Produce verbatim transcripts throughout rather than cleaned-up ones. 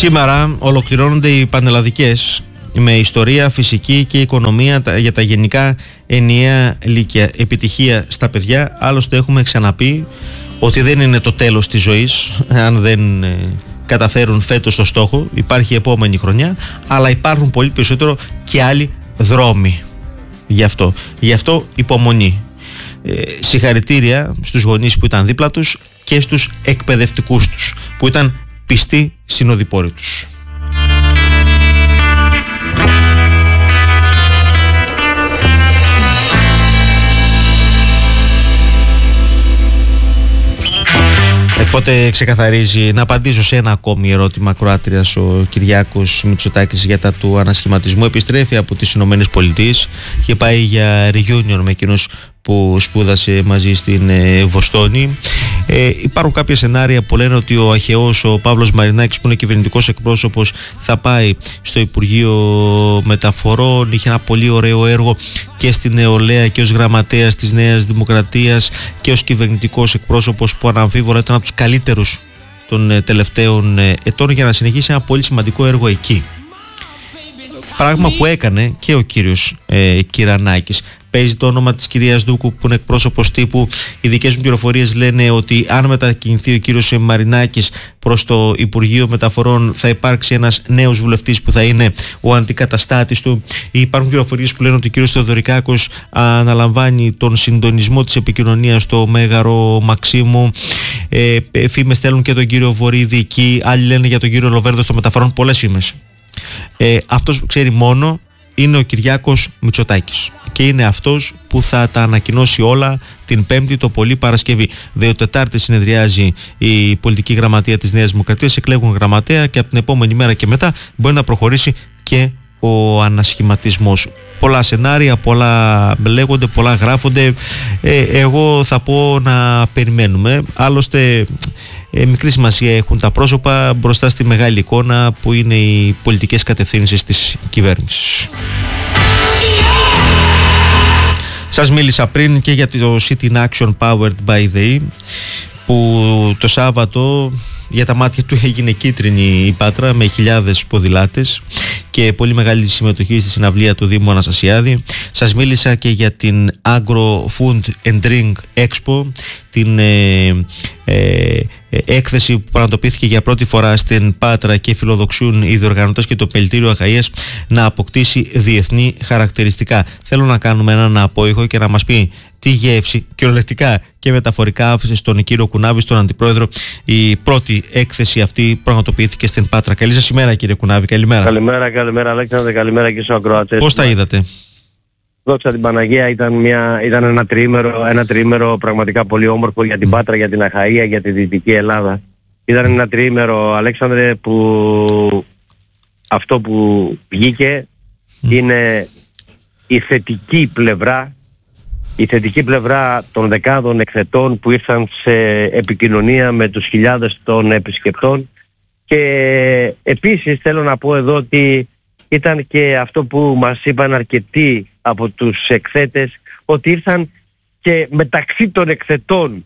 Σήμερα ολοκληρώνονται οι πανελλαδικές με ιστορία, φυσική και οικονομία για τα γενικά ενιαία λύκεια. Επιτυχία στα παιδιά. Άλλωστε έχουμε ξαναπεί ότι δεν είναι το τέλος της ζωής αν δεν ε, καταφέρουν φέτος το στόχο. Υπάρχει επόμενη χρονιά, αλλά υπάρχουν πολύ περισσότερο και άλλοι δρόμοι. Γι' αυτό, γι' αυτό υπομονή. Ε, συγχαρητήρια στους γονείς που ήταν δίπλα τους και στους εκπαιδευτικούς τους που ήταν πιστοί συνοδοιπόροι τους. Οπότε ξεκαθαρίζει, να απαντήσω σε ένα ακόμη ερώτημα ακροάτριας ο Κυριάκος Μητσοτάκης για τα του ανασχηματισμού. Επιστρέφει από τις Ηνωμένες Πολιτείες και πάει για reunion με εκείνους που σπούδασε μαζί στην ε, Βοστόνη. Ε, υπάρχουν κάποια σενάρια που λένε ότι ο αχαιός ο Παύλος Μαρινάκης, που είναι κυβερνητικός εκπρόσωπος, θα πάει στο Υπουργείο Μεταφορών. Είχε ένα πολύ ωραίο έργο και στην νεολαία και ως γραμματέας της Νέας Δημοκρατίας και ως κυβερνητικός εκπρόσωπος, που αναμφίβολα ήταν από τους καλύτερους των ε, τελευταίων ε, ετών, για να συνεχίσει ένα πολύ σημαντικό έργο εκεί. Πράγμα που έκανε και ο κύριος ε, Κυρανάκης. Παίζει το όνομα της κυρίας Δούκου, που είναι εκπρόσωπος τύπου. Οι δικές μου πληροφορίες λένε ότι αν μετακινηθεί ο κύριος Μαρινάκης προς το Υπουργείο Μεταφορών, θα υπάρξει ένας νέος βουλευτής που θα είναι ο αντικαταστάτης του. Υπάρχουν πληροφορίες που λένε ότι ο κύριος Θεοδωρικάκος αναλαμβάνει τον συντονισμό της επικοινωνίας στο Μέγαρο Μαξίμου. Ε, φήμες στέλνουν και τον κύριο Βορίδη εκεί. Άλλοι λένε για τον κύριο Λοβέρδο στο Μεταφορών. Πολλές φήμες. Ε, αυτός που ξέρει μόνο είναι ο Κυριάκος Μητσοτάκης και είναι αυτός που θα τα ανακοινώσει όλα την Πέμπτη το πολύ Παρασκευή. Δύο Τετάρτη συνεδριάζει η πολιτική γραμματεία της Νέας Δημοκρατίας, εκλέγουν γραμματέα και από την επόμενη μέρα και μετά μπορεί να προχωρήσει και ο ανασχηματισμός. Πολλά σενάρια, πολλά λέγονται, πολλά γράφονται. Ε, εγώ θα πω να περιμένουμε. Άλλωστε ε, μικρή σημασία έχουν τα πρόσωπα μπροστά στη μεγάλη εικόνα που είναι οι πολιτικές κατευθύνσεις της κυβέρνησης. Σας μίλησα πριν και για το City in Action Powered by the E, που το Σάββατο για τα μάτια του έγινε κίτρινη η Πάτρα με χιλιάδες ποδηλάτες και πολύ μεγάλη συμμετοχή στη συναυλία του Δήμου Αναστασιάδη. Σας μίλησα και για την Agro Food and Drink Expo, την ε, ε, έκθεση που πραγματοποιήθηκε για πρώτη φορά στην Πάτρα και φιλοδοξούν οι διοργανωτές και το Πελτήριο Αχαΐας να αποκτήσει διεθνή χαρακτηριστικά. Θέλω να κάνουμε έναν απόϊχο και να μας πει τι γεύση κυριολεκτικά και μεταφορικά άφησε στον κύριο Κουνάβη, στον Αντιπρόεδρο, η πρώτη έκθεση αυτή πραγματοποιήθηκε στην Πάτρα. Καλή σας ημέρα, κύριε Κουνάβη. Καλημέρα. Καλημέρα, καλημέρα Αλέξανδρε, καλημέρα και στους ακροατές. Πώς τα είδατε? Δόξα την Παναγία, ήταν, μια, ήταν ένα τριήμερο, ένα τριήμερο πραγματικά πολύ όμορφο για την Πάτρα, για την Αχαΐα, για τη Δυτική Ελλάδα. Ήταν ένα τριήμερο, Αλέξανδρε, που αυτό που βγήκε mm. είναι η θετική πλευρά η θετική πλευρά των δεκάδων εκθετών που ήρθαν σε επικοινωνία με τους χιλιάδες των επισκεπτών. Και επίσης θέλω να πω εδώ ότι ήταν και αυτό που μας είπαν αρκετοί από τους εκθέτες, ότι ήρθαν και μεταξύ των εκθετών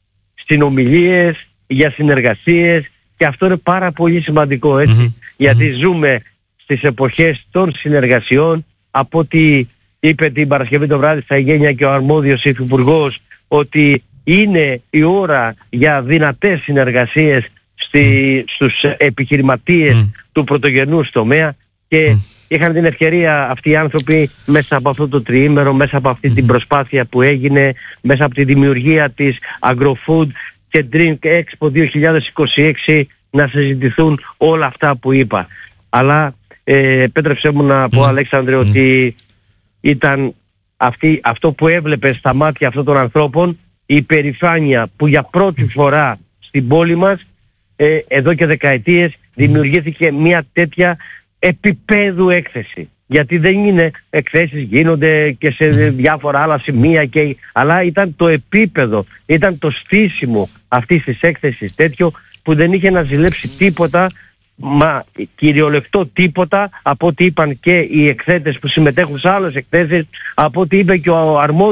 συνομιλίες για συνεργασίες, και αυτό είναι πάρα πολύ σημαντικό, έτσι, mm-hmm. γιατί mm-hmm. ζούμε στις εποχές των συνεργασιών. Από ότι είπε την Παρασκευή το βράδυ στα Εγγένεια και ο αρμόδιος υφυπουργός, ότι είναι η ώρα για δυνατές συνεργασίες στη, στους επιχειρηματίες mm. του πρωτογενούς τομέα, και mm. είχαν την ευκαιρία αυτοί οι άνθρωποι μέσα από αυτό το τριήμερο, μέσα από αυτή mm. την προσπάθεια που έγινε, μέσα από τη δημιουργία της AgroFood και Drink Expo δύο χιλιάδες είκοσι έξι, να συζητηθούν όλα αυτά που είπα. Αλλά ε, επέτρεψέ μου να πω, mm. Αλέξανδρε, mm. ότι ήταν αυτή, αυτό που έβλεπε στα μάτια αυτών των ανθρώπων, η υπερηφάνεια που για πρώτη φορά στην πόλη μας ε, εδώ και δεκαετίες δημιουργήθηκε μια τέτοια επίπεδου έκθεση. Γιατί δεν είναι εκθέσεις, γίνονται και σε διάφορα άλλα σημεία, και, αλλά ήταν το επίπεδο, ήταν το στήσιμο αυτής της έκθεσης τέτοιο που δεν είχε να ζηλέψει τίποτα, μα κυριολεκτό τίποτα, από ό,τι είπαν και οι εκθέτες που συμμετέχουν σε άλλες εκθέσεις, από ό,τι είπε και ο αρμόδιος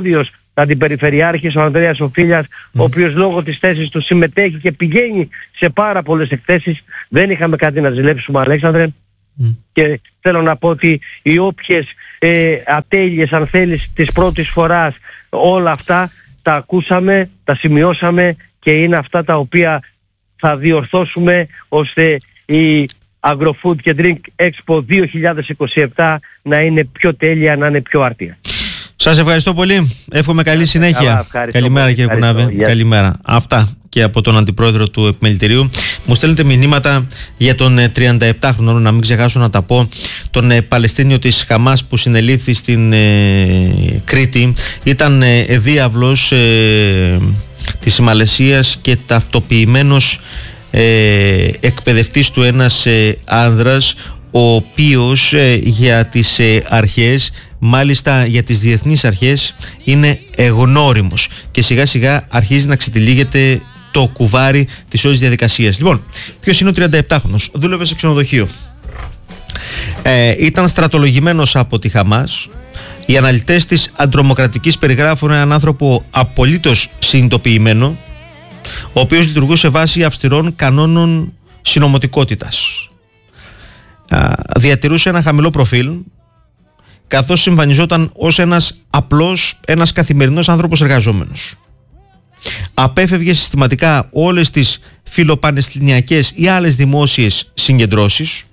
αντιπεριφερειάρχης, ο Ανδρέας Οφίλιας, mm. ο οποίος λόγω της θέσης του συμμετέχει και πηγαίνει σε πάρα πολλές εκθέσεις. Δεν είχαμε κάτι να ζηλέψουμε, Αλέξανδρε. Mm. Και θέλω να πω ότι οι όποιες ε, ατέλειες, αν θέλεις, της πρώτης φοράς, όλα αυτά τα ακούσαμε, τα σημειώσαμε και είναι αυτά τα οποία θα διορθώσουμε ώστε η Agrofood και Drink Expo δύο χιλιάδες είκοσι επτά να είναι πιο τέλεια, να είναι πιο άρτια. Σας ευχαριστώ πολύ. Εύχομαι καλή συνέχεια. Καλά, καλημέρα πολύ, κύριε Κουνάβε. Καλημέρα. Αυτά και από τον Αντιπρόεδρο του Επιμελητηρίου. Μου στέλνετε μηνύματα για τον τριανταεπτάχρονο, να μην ξεχάσω να τα πω, τον Παλαιστίνιο της Χαμάς που συνελήφθη στην ε, Κρήτη. Ήταν ε, διάβλος ε, της Μαλαισίας και ταυτοποιημένος ε, εκπαιδευτής του ένας ε, άνδρας, ο οποίος ε, για τις ε, αρχές, μάλιστα για τις διεθνείς αρχές, είναι εγνώριμος και σιγά σιγά αρχίζει να ξετυλίγεται το κουβάρι της όλης διαδικασίας. Λοιπόν, ποιος είναι ο τριανταεπτάχρονος? Δούλευε σε ξενοδοχείο. Ε, ήταν στρατολογημένος από τη Χαμάς. Οι αναλυτές της αντρομοκρατικής περιγράφουν έναν άνθρωπο απολύτως συνειδητοποιημένο, ο οποίος λειτουργούσε βάσει αυστηρών κανόνων συνωμοτικότητας. Διατηρούσε ένα χαμηλό προφίλ, καθώς εμφανιζόταν ως ένας απλός, ένας καθημερινός άνθρωπος εργαζόμενος. Απέφευγε συστηματικά όλες τις φιλοπαλαιστινιακές ή άλλες δημόσιες συγκεντρώσεις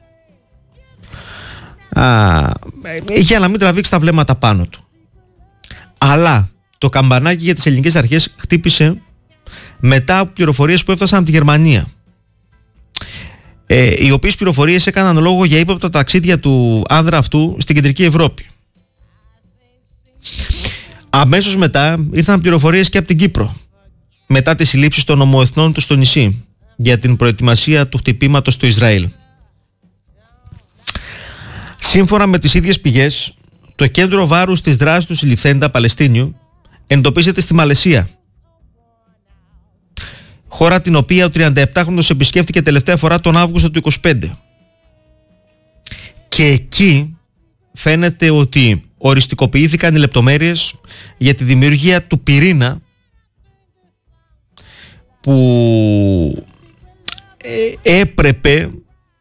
α, για να μην τραβήξει τα βλέμματα πάνω του. Αλλά το καμπανάκι για τις ελληνικές αρχές χτύπησε μετά από πληροφορίες που έφτασαν από τη Γερμανία, ε, οι οποίες πληροφορίες έκαναν λόγο για ύποπτα ταξίδια του άνδρα αυτού στην κεντρική Ευρώπη. Αμέσως μετά ήρθαν πληροφορίες και από την Κύπρο, μετά τις συλλήψεις των ομοεθνών του στο νησί για την προετοιμασία του χτυπήματος του Ισραήλ. Σύμφωνα με τις ίδιες πηγές, το κέντρο βάρους της δράσης του συλληφθέντα Παλαιστίνιου εντοπίζεται στη Μαλαισία, χώρα την οποία ο τριανταεπτάχρονος επισκέφθηκε τελευταία φορά τον Αύγουστο του είκοσι πέντε. Και εκεί φαίνεται ότι οριστικοποιήθηκαν οι λεπτομέρειες για τη δημιουργία του πυρήνα που ε, έπρεπε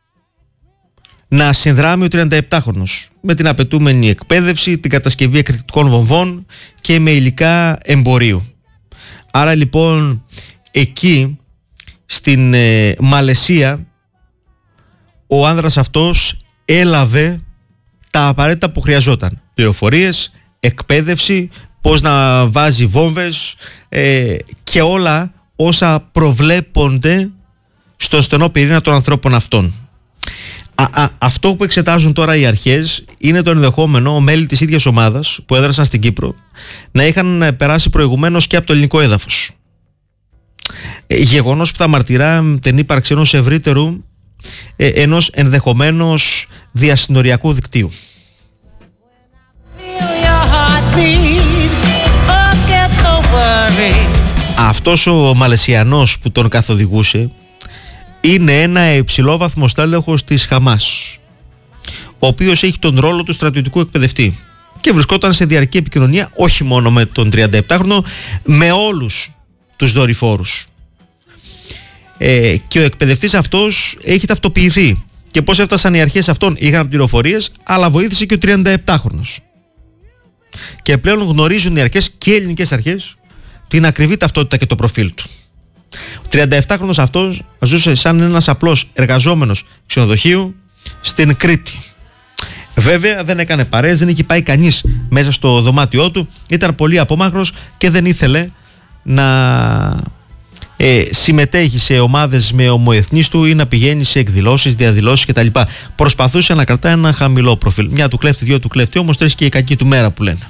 να συνδράμει ο τριανταεπτάχρονος με την απαιτούμενη εκπαίδευση, την κατασκευή εκρηκτικών βομβών και με υλικά εμπορίου. Άρα λοιπόν εκεί στην ε, Μαλαισία ο άνδρας αυτός έλαβε τα απαραίτητα που χρειαζόταν. Πληροφορίες, εκπαίδευση, πώς να βάζει βόμβες ε, και όλα όσα προβλέπονται στο στενό πυρήνα των ανθρώπων αυτών. Α, α, αυτό που εξετάζουν τώρα οι αρχές είναι το ενδεχόμενο μέλη της ίδιας ομάδας που έδρασαν στην Κύπρο να είχαν περάσει προηγουμένως και από το ελληνικό έδαφος. Ε, γεγονός που θα μαρτυρά την ύπαρξη ενός ευρύτερου, ε, ενός ενδεχομένως διασυνοριακού δικτύου. Αυτός ο Μαλαισιανός που τον καθοδηγούσε είναι ένα υψηλόβαθμο στέλεχος της Χαμάς, ο οποίος έχει τον ρόλο του στρατιωτικού εκπαιδευτή και βρισκόταν σε διαρκή επικοινωνία όχι μόνο με τον τριανταεπτάχρονο, με όλους τους δορυφόρους. Ε, και ο εκπαιδευτής αυτός έχει ταυτοποιηθεί. Και πώς έφτασαν οι αρχές αυτών? Είχαν πληροφορίες, αλλά βοήθησε και ο τριανταεπτάχρονος. Και πλέον γνωρίζουν οι αρχές και οι ελληνικές αρχές την ακριβή ταυτότητα και το προφίλ του. Ο τριανταεπτάχρονος αυτός ζούσε σαν ένας απλός εργαζόμενος ξενοδοχείου στην Κρήτη. Βέβαια δεν έκανε παρέες, δεν είχε πάει κανείς μέσα στο δωμάτιό του, ήταν πολύ απόμακρος και δεν ήθελε να ε, συμμετέχει σε ομάδες με ομοεθνείς του ή να πηγαίνει σε εκδηλώσεις, διαδηλώσεις κτλ. Προσπαθούσε να κρατάει ένα χαμηλό προφίλ. Μια του κλέφτη, δύο του κλέφτη, όμως τρεις και η κακή του μέρα που λένε.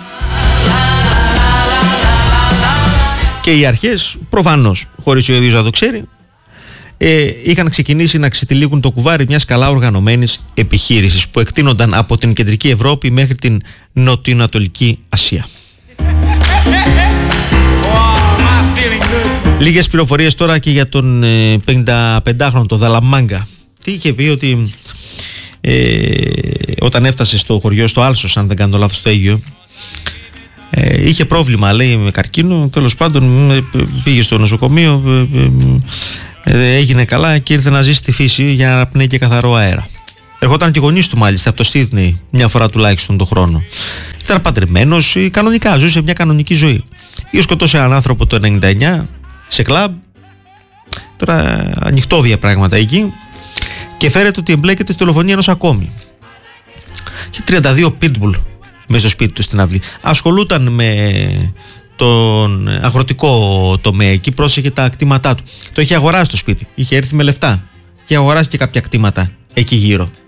Και οι αρχές, προφανώς, χωρίς ο ίδιος να το ξέρει, ε, είχαν ξεκινήσει να ξετυλίγουν το κουβάρι μιας καλά οργανωμένης επιχείρησης που εκτείνονταν από την κεντρική Ευρώπη μέχρι την νοτιοανατολική Ασία. Λίγες πληροφορίες τώρα και για τον ε, πενηνταπεντάχρονο, τον Δαλαμάγκα. Τι είχε πει ότι ε, όταν έφτασε στο χωριό, στο Άλσος, αν δεν κάνω λάθος, στο Αίγυο, Ε, είχε πρόβλημα, λέει, με καρκίνο. Τέλος πάντων, πήγε στο νοσοκομείο, ε, ε, έγινε καλά και ήρθε να ζήσει στη φύση για να πνέει και καθαρό αέρα. Ερχόταν και γονείς του μάλιστα από το Σίδνεϊ μια φορά τουλάχιστον το χρόνο. Ήταν παντρεμένος, κανονικά, ζούσε μια κανονική ζωή. Είχε σκοτώσει έναν άνθρωπο το ενενήντα εννιά σε κλαμπ. Τώρα ανοιχτόβια πράγματα εκεί. Και φέρεται ότι εμπλέκεται στη δολοφονία ενός ακόμη. Και τριάντα δύο pitbull μέσα στο σπίτι του στην αυλή. Ασχολούταν με τον αγροτικό τομέα εκεί, πρόσεχε τα κτήματά του. Το είχε αγοράσει το σπίτι, είχε έρθει με λεφτά και αγοράσει και κάποια κτήματα εκεί γύρω.